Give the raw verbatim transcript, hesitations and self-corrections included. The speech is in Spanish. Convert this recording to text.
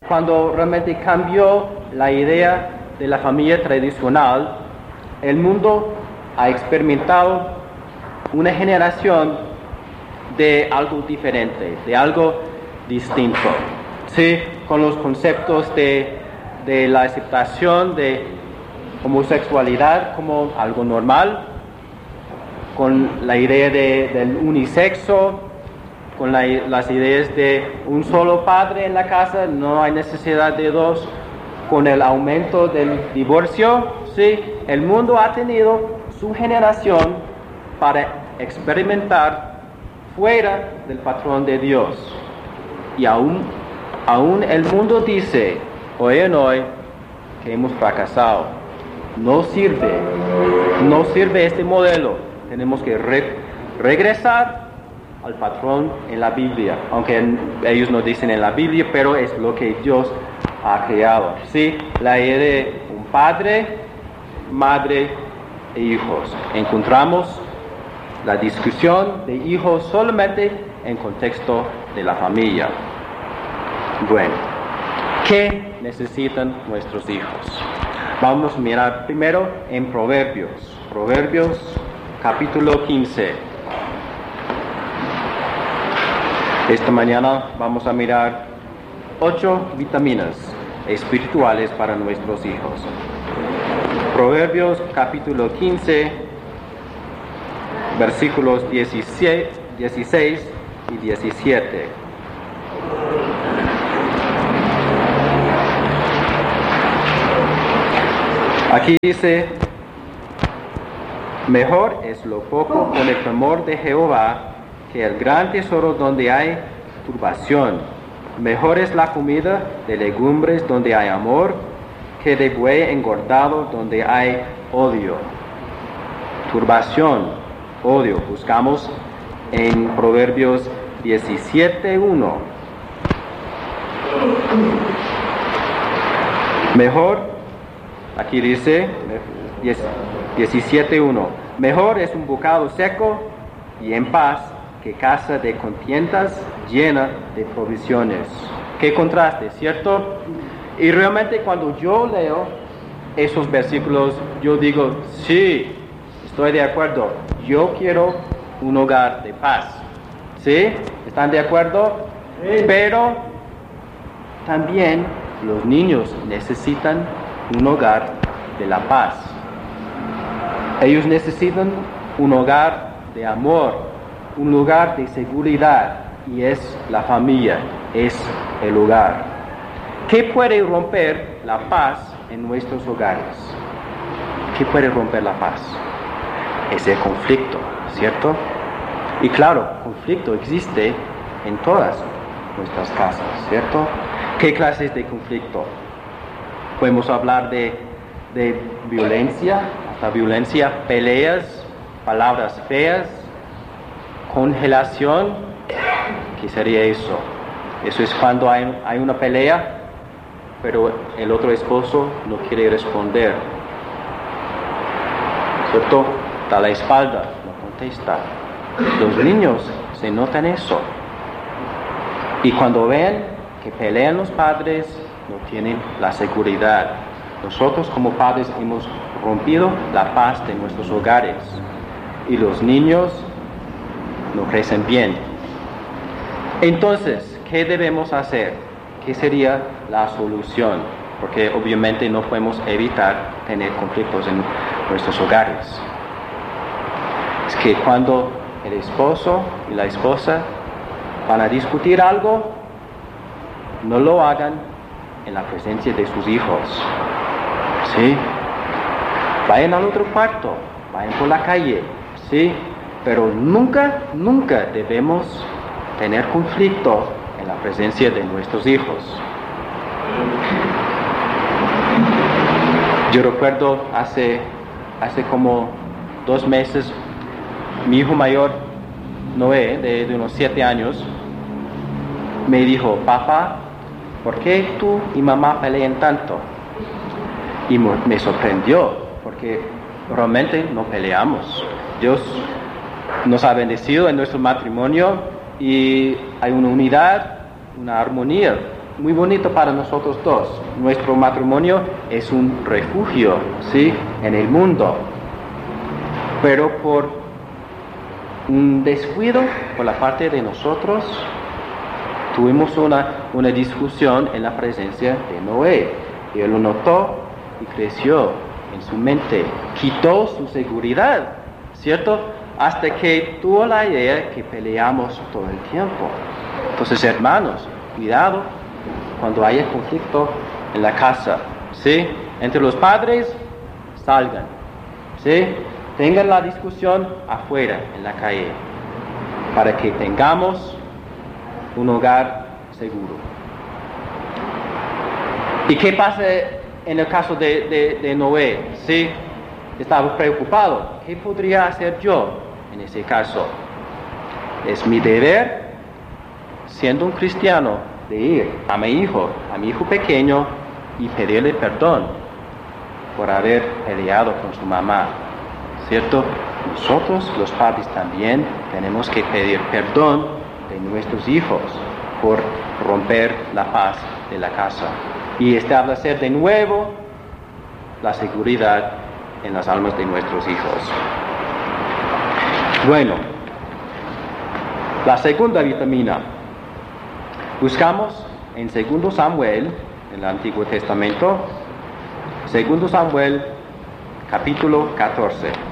cuando realmente cambió la idea de la familia tradicional, el mundo ha experimentado una generación de algo diferente, de algo distinto, ¿sí? Con los conceptos de, de la aceptación de homosexualidad como algo normal, con la idea de, del unisexo, con la, las ideas de un solo padre en la casa, no hay necesidad de dos, con el aumento del divorcio, ¿sí? El mundo ha tenido su generación para experimentar fuera del patrón de Dios. Y aún, aún el mundo dice, hoy en hoy, que hemos fracasado. No sirve, no sirve este modelo. Tenemos que re- regresar al patrón en la Biblia, aunque en, ellos no dicen en la Biblia, pero es lo que Dios ha creado. Sí, la idea de un padre, madre e hijos. Encontramos la discusión de hijos solamente en contexto de la familia. Bueno, ¿qué necesitan nuestros hijos? Vamos a mirar primero en Proverbios. Proverbios capítulo quince. Esta mañana vamos a mirar ocho vitaminas espirituales para nuestros hijos. Proverbios capítulo quince, versículos dieciséis, dieciséis y diecisiete. Aquí dice, mejor es lo poco con el temor de Jehová que el gran tesoro donde hay turbación. Mejor es la comida de legumbres donde hay amor que de buey engordado donde hay odio. Turbación, odio. Buscamos en Proverbios diecisiete uno. Mejor, aquí dice diecisiete uno. Mejor es un bocado seco y en paz que casa de contiendas llena de provisiones. Qué contraste, ¿cierto? Y realmente cuando yo leo esos versículos, yo digo, sí, estoy de acuerdo. Yo quiero un hogar de paz. ¿Sí? ¿Están de acuerdo? Sí. Pero también los niños necesitan un hogar de la paz. Ellos necesitan un hogar de amor, un lugar de seguridad, y es la familia, es el hogar. ¿Qué puede romper la paz en nuestros hogares? ¿Qué puede romper la paz? Es el conflicto, ¿cierto? Y claro, conflicto existe en todas nuestras casas, ¿cierto? ¿Qué clases de conflicto? Podemos hablar de, de violencia, hasta violencia, peleas, palabras feas, congelación. ¿Qué sería eso? Eso es cuando hay, hay una pelea, pero el otro esposo no quiere responder, ¿cierto? Da la espalda, no contesta. Los niños se notan eso. Y cuando ven que pelean los padres, no tienen la seguridad. Nosotros como padres hemos rompido la paz de nuestros hogares. Y los niños no crecen bien. Entonces, ¿qué debemos hacer? ¿Qué sería la solución? Porque obviamente no podemos evitar tener conflictos en nuestros hogares. Es que cuando el esposo y la esposa van a discutir algo, no lo hagan en la presencia de sus hijos. ¿Sí? Vayan al otro cuarto, vayan por la calle, ¿sí? Pero nunca, nunca debemos tener conflicto en la presencia de nuestros hijos. Yo recuerdo hace, hace como dos meses, mi hijo mayor, Noé, de, de unos siete años, me dijo, papá, ¿por qué tú y mamá pelean tanto? Y me sorprendió, porque realmente no peleamos. Dios nos ha bendecido en nuestro matrimonio y hay una unidad, una armonía. muy bonito para nosotros dos. Nuestro matrimonio es un refugio, ¿sí?, en el mundo. Pero por un descuido por la parte de nosotros, tuvimos una, una discusión en la presencia de Noé. Y él lo notó y creció en su mente. Quitó su seguridad, ¿cierto? Hasta que tuvo la idea que peleamos todo el tiempo. Entonces, hermanos, cuidado cuando haya conflicto en la casa, ¿sí? Entre los padres, salgan, ¿sí? Tengan la discusión afuera, en la calle, para que tengamos un hogar seguro. ¿Y qué pasa en el caso de, de, de Noé? ¿Sí? Estaba preocupado. ¿Qué podría hacer yo en ese caso? Es mi deber, siendo un cristiano, de ir a mi hijo, a mi hijo pequeño, y pedirle perdón por haber peleado con su mamá, ¿cierto? Nosotros, los padres, también tenemos que pedir perdón de nuestros hijos por romper la paz de la casa y establecer de nuevo la seguridad en las almas de nuestros hijos. Bueno, la segunda vitamina. Buscamos en segundo Samuel, en el Antiguo Testamento, segundo Samuel, capítulo catorce.